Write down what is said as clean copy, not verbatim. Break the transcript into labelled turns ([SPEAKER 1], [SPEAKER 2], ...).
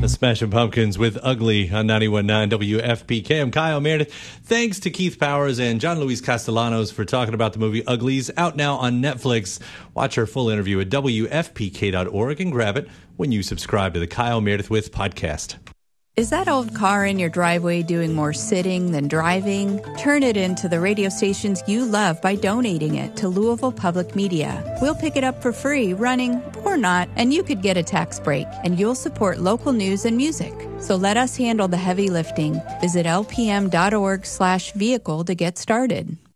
[SPEAKER 1] Smashing Pumpkins with Ugly on 91.9 WFPK. I'm Kyle Meredith. Thanks to Keith Powers and John Luis Castellanos for talking about the movie Uglies, out now on Netflix. Watch our full interview at WFPK.org and grab it when you subscribe to the Kyle Meredith With podcast.
[SPEAKER 2] Is that old car in your driveway doing more sitting than driving? Turn it into the radio stations you love by donating it to Louisville Public Media. We'll pick it up for free, running or not, and you could get a tax break, and you'll support local news and music. So let us handle the heavy lifting. Visit lpm.org/vehicle to get started.